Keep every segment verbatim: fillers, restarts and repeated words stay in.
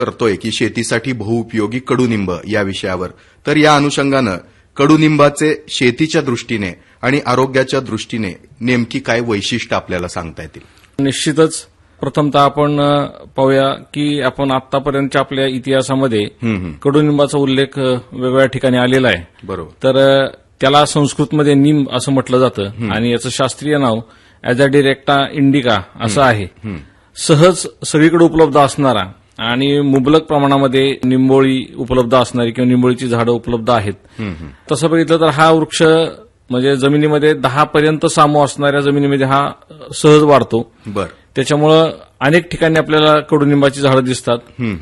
करतोय की शेतीसाठी बहुउपयोगी कडुनिंब या विषयावर, तर या अनुषंगानं कडुनिंबाचे शेतीच्या दृष्टीने आणि आरोग्याच्या दृष्टीने नेमकी काय वैशिष्ट्य आपल्याला सांगता येतील? निश्चितच प्रथमतः आपण पाहूया की आपण आतापर्यंतच्या आपल्या इतिहासामध्ये कडुनिंबाचा उल्लेख वेगवेगळ्या ठिकाणी आलेला आहे. बरोबर. तर त्याला संस्कृतमध्ये निंब असं म्हटलं जातं आणि याचं शास्त्रीय नाव ॲझॅडिरेक्टा इंडिका असं आहे. सहज सगळीकडे उपलब्ध असणारा आणि मुबलक प्रमाणामध्ये निंबोळी उपलब्ध असणारी किंवा निंबोळीची झाडं उपलब्ध आहेत. तसं बघितलं तर हा वृक्ष म्हणजे जमिनीमध्ये दहा पर्यंत सामू असणाऱ्या जमिनीमध्ये हा सहज वाढतो. बरं. त्याच्यामुळं अनेक ठिकाणी आपल्याला कडुनिंबाची झाडं दिसतात.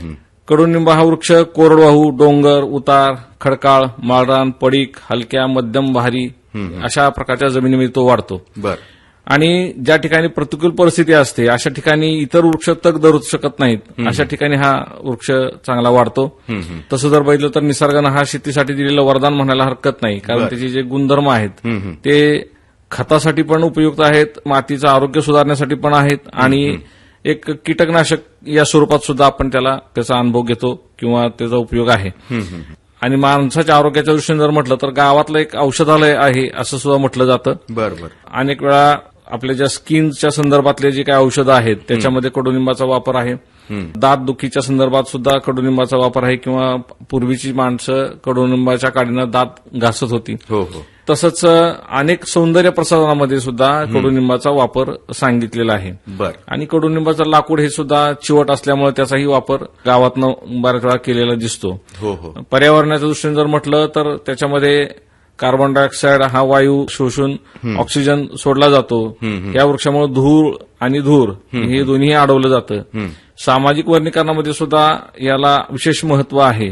कडुनिंब हा वृक्ष कोरडवाहू, डोंगर, उतार, खडकाळ, माळरान, पडीक, हलक्या, मध्यम, भारी अशा प्रकारच्या जमिनीमध्ये तो वाढतो. बरं. आणि ज्या ठिकाणी प्रतिकूल परिस्थिती असते अशा ठिकाणी इतर वृक्ष तग धरू शकत नाहीत, अशा ठिकाणी हा वृक्ष चांगला वाढतो. तसं जर बघितलं तर निसर्गानं हा शेतीसाठी दिलेलं वरदान म्हणायला हरकत नाही, कारण त्याचे जे गुणधर्म आहेत ते खतासाठी पण उपयुक्त आहेत, मातीचं आरोग्य सुधारण्यासाठी पण आहेत आणि एक कीटकनाशक या स्वरूपात सुद्धा आपण त्याला त्याचा अनुभव घेतो किंवा त्याचा उपयोग आहे. आणि माणसाच्या आरोग्याच्या दृष्टीने जर म्हटलं तर गावातलं एक औषधालय आहे असं सुद्धा म्हटलं जातं. बरोबर. अनेक वेळा आपल्या ज्या स्किनच्या संदर्भातले जे काही औषधं आहेत त्याच्यामध्ये कडुनिंबाचा वापर आहे. दात दुखीच्या संदर्भात सुद्धा कडुनिंबाचा वापर आहे किंवा पूर्वीची माणसं कडुनिंबाच्या काडीनं दात घासत होती. हो हो. तसंच अनेक सौंदर्य प्रसाधनामध्ये सुद्धा कडुनिंबाचा वापर सांगितलेला आहे. बरं. आणि कडुनिंबाचं लाकूड हे सुद्धा चिवट असल्यामुळे त्याचाही वापर गावातनं बऱ्याच वेळा केलेला दिसतो. हो हो. पर्यावरणाच्या दृष्टीने जर म्हटलं तर त्याच्यामध्ये कार्बन डायऑक्साईड हा वायू शोषून ऑक्सिजन सोडला जातो. या वृक्षामुळे धूळ आणि धूर हे दोन्ही अडवलं जातं. सामाजिक वर्गीकरणामध्ये सुद्धा याला विशेष महत्व आहे.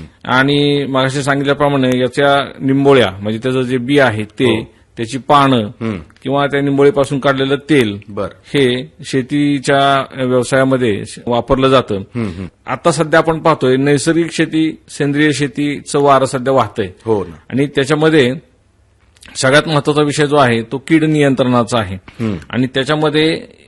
आणि मागाशी सांगितल्याप्रमाणे याच्या निंबोळ्या म्हणजे त्याचं जे बी आहे ते, त्याची पानं किंवा त्या निंबोळीपासून काढलेलं तेल हे शेतीच्या व्यवसायामध्ये वापरलं जातं. आता सध्या आपण पाहतोय नैसर्गिक शेती, सेंद्रिय शेतीचं वारं सध्या वाहतंय. हो. आणि त्याच्यामध्ये सगळ्यात महत्वाचा विषय जो आहे तो कीड नियंत्रणाचा आहे. आणि त्याच्यामध्ये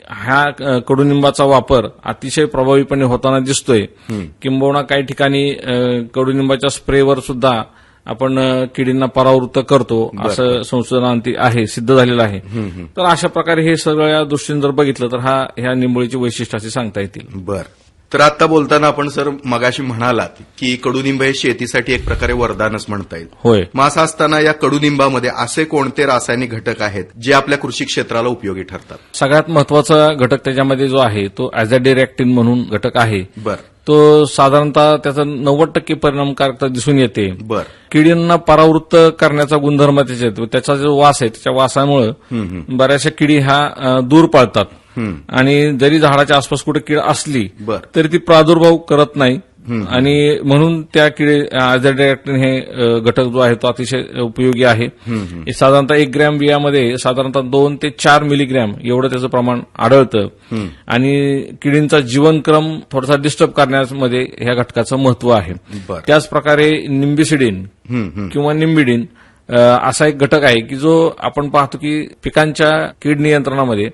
हा कडुनिंबाचा वापर अतिशय प्रभावीपणे होताना दिसतोय. किंबहुना काही ठिकाणी कडुनिंबाच्या स्प्रेवर सुद्धा आपण किडींना परावृत्त करतो असं संशोधनांती आहे, सिद्ध झालेलं आहे. तर अशा प्रकारे हे सगळ्या दृष्टीने जर बघितलं तर हा ह्या निंबोळीची वैशिष्ट्य असे सांगता येतील. बरं. तर आता बोलताना आपण सर मगाशी म्हणालात की कडुनिंब हे शेतीसाठी एक प्रकारे वरदानच म्हणता येईल. होय. मग असं असताना या कडुनिंबामध्ये असे कोणते रासायनिक घटक आहेत जे आपल्या कृषी क्षेत्राला उपयोगी ठरतात? सगळ्यात महत्वाचा घटक त्याच्यामध्ये जो आहे तो ॲझॅडिरेक्टिन म्हणून घटक आहे. बरं. तो साधारणतः त्याचा नव्वद टक्के परिणामकारकता दिसून येते. बर. किडींना परावृत्त करण्याचा गुणधर्म त्याच्यात, त्याचा जो वास आहे त्याच्या वासामुळे बऱ्याचशा किडी ह्या दूर पळतात. आणि जरी झाडाच्या आसपास कुठे कीड असली तरी ती प्रादुर्भाव करत नाही. आणि म्हणून त्या किडे ॲझॅडिरेक्टिन हे घटक जो आहे तो अतिशय उपयोगी आहे. साधारणतः एक ग्रॅम बियामध्ये साधारणतः दोन ते चार मिलीग्रॅम एवढं त्याचं प्रमाण आढळतं. आणि किडींचा जीवनक्रम थोडासा डिस्टर्ब करण्यामध्ये ह्या घटकाचं महत्व आहे. त्याच प्रकारे निंबिसिडिन किंवा निंबिडिन असा एक घटक आहे की जो आपण पाहतो की पिकांच्या कीड नियंत्रणामध्ये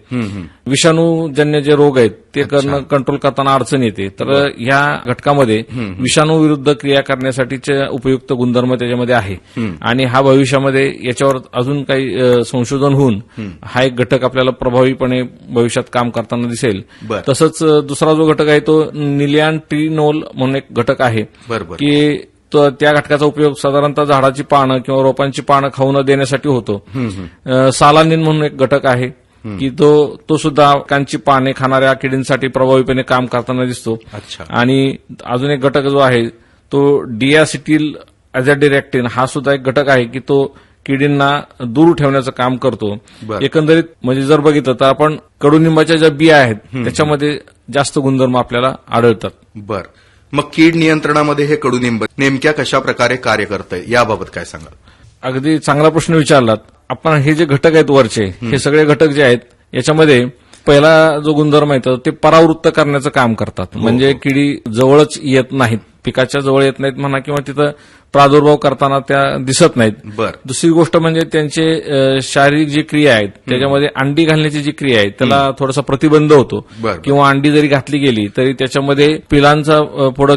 विषाणूजन्य जे रोग आहेत ते करणं कंट्रोल करताना अडचण येते. तर या घटकामध्ये विषाणू विरुद्ध क्रिया करण्यासाठीचे उपयुक्त गुणधर्म त्याच्यामध्ये आहे. आणि हा भविष्यामध्ये याच्यावर अजून काही संशोधन होऊन हा एक घटक आपल्याला प्रभावीपणे भविष्यात काम करताना दिसेल. तसंच दुसरा जो घटक आहे तो निलियांट्रिनोल म्हणून एक घटक आहे की तो त्या घटकाचा उपयोग साधारणतः झाडाची पानं किंवा रोपांची पानं खाऊ न देण्यासाठी होतो. सालानिन म्हणून एक घटक आहे की तो तो सुद्धा पिकांची पाने खाणाऱ्या किडींसाठी प्रभावीपणे काम करताना दिसतो. आणि अजून एक घटक जो आहे तो डियासिटिल ॲझॅडिरेक्टिन हा सुद्धा एक घटक आहे की तो किडींना दूर ठेवण्याचं काम करतो. एकंदरीत म्हणजे जर बघितलं तर आपण कडुनिंबाच्या ज्या बिया आहेत त्याच्यामध्ये जास्त गुणधर्म आपल्याला आढळतात. बरं. मग कीड नियंत्रणामध्ये हे कडुनिंब नेमक्या कशा प्रकारे कार्य करतंय याबाबत काय सांगाल? अगदी चांगला प्रश्न विचारलात आपण. हे जे घटक आहेत वरचे हे सगळे घटक जे आहेत याच्यामध्ये पहिला जो गुणधर्म आहे ते परावृत्त करण्याचं काम करतात. म्हणजे किडी जवळच येत नाहीत, पिकाच्या जवळ येत नाहीत म्हणा किंवा तिथं प्रादुर्भाव करताना त्या दिसत नाहीत. दुसरी गोष्ट म्हणजे त्यांचे शारीरिक जी क्रिया आहेत त्याच्यामध्ये अंडी घालण्याची जी क्रिया आहे त्याला थोडासा प्रतिबंध होतो. किंवा अंडी जरी घातली गेली तरी त्याच्यामध्ये पिलांचा पुढे